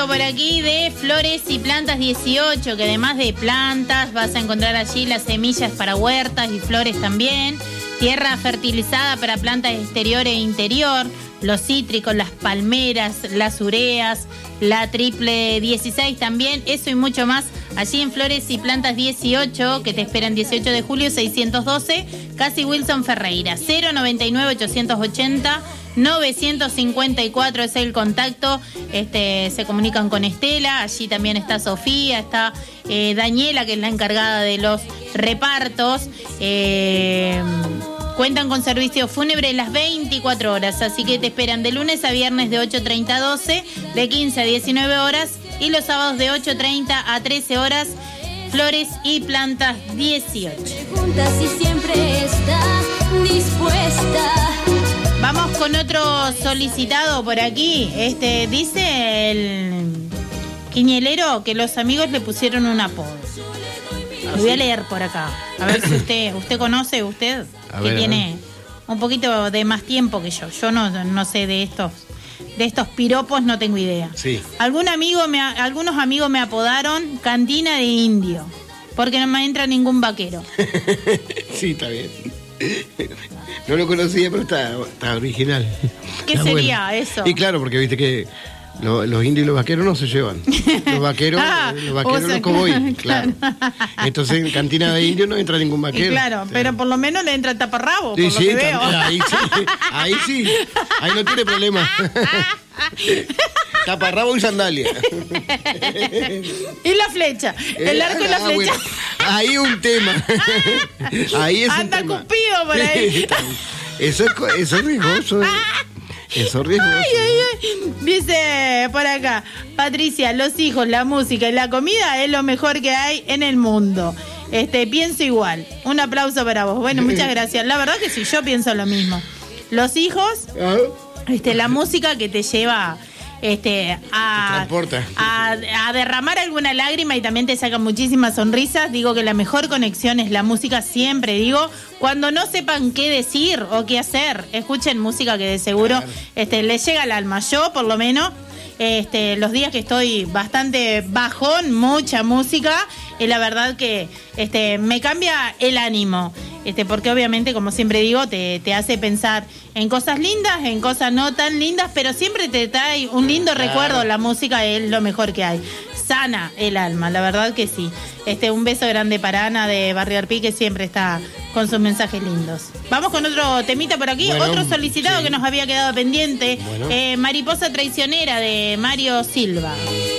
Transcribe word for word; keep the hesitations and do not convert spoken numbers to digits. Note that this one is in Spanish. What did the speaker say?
comentario por aquí de Flores y Plantas dieciocho, que además de plantas vas a encontrar allí las semillas para huertas y flores también, tierra fertilizada para plantas exterior e interior, los cítricos, las palmeras, las ureas, la triple dieciséis también, eso y mucho más allí en Flores y Plantas dieciocho, que te esperan dieciocho de julio, seiscientos doce, Casi Wilson Ferreira. Cero noventa y nueve ochocientos ochenta novecientos cincuenta y cuatro es el contacto. Este, se comunican con Estela, allí también está Sofía, está eh, Daniela, que es la encargada de los repartos. Eh, Cuentan con servicio fúnebre las veinticuatro horas, así que te esperan de lunes a viernes de ocho treinta a doce, de quince a diecinueve horas y los sábados de ocho treinta a trece horas. Flores y Plantas dieciocho. Si siempre está dispuesta. Vamos con otro solicitado por aquí. Este dice el quinielero que los amigos le pusieron un apodo. Lo voy a leer por acá. A ver si usted, usted conoce, usted, a que ver, tiene un poquito de más tiempo que yo. Yo no, no sé de estos, de estos piropos, no tengo idea. Sí. Algún amigo me, algunos amigos me apodaron Cantina de Indio, porque no me entra ningún vaquero. Sí, está bien. No lo conocía, pero está, está original. ¿Qué está sería bueno. eso? Y claro, porque viste que Lo, los indios y los vaqueros no se llevan. Los vaqueros, ah, los vaqueros o sea, los cowboy, claro. claro. Entonces en cantina de indios no entra ningún vaquero. Y claro, o sea. pero por lo menos le entra el taparrabo, Sí, por sí, lo que veo. también, ahí sí, ahí sí, ahí no tiene problema. Taparrabo y sandalia. Y la flecha, el arco y la ah, flecha. Bueno, ahí un tema. Ahí es Anda un tema. cupido por ahí. Eso es, eso es riesgoso. ¿eh? Eso es riesgoso. Ay, ay, ay. Dice por acá, Patricia, los hijos, la música y la comida es lo mejor que hay en el mundo. Este, pienso igual. Un aplauso para vos. Bueno, muchas gracias. La verdad que sí, yo pienso lo mismo. Los hijos, este, la música que te lleva este, a, a, a derramar alguna lágrima y también te saca muchísimas sonrisas. Digo que la mejor conexión es la música, siempre digo. Cuando no sepan qué decir o qué hacer, escuchen música que de seguro este, les llega al alma. Yo, por lo menos, este, los días que estoy bastante bajón, mucha música, y la verdad que este, me cambia el ánimo. Este, porque obviamente, como siempre digo, te, te hace pensar en cosas lindas, en cosas no tan lindas, pero siempre te trae un lindo recuerdo. La música es lo mejor que hay. Sana el alma, la verdad que sí. Este, un beso grande para Ana de Barrio Arpí, que siempre está con sus mensajes lindos. Vamos con otro temita por aquí, bueno, otro solicitado sí. que nos había quedado pendiente. Bueno. Eh, Mariposa Traicionera de Mario Silva.